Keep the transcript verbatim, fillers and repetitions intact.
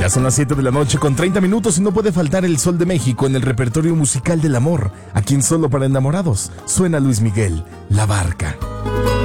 Ya son las siete de la noche con treinta minutos y no puede faltar el Sol de México en el repertorio musical del amor. Aquí en Solo para Enamorados suena Luis Miguel, La Barca.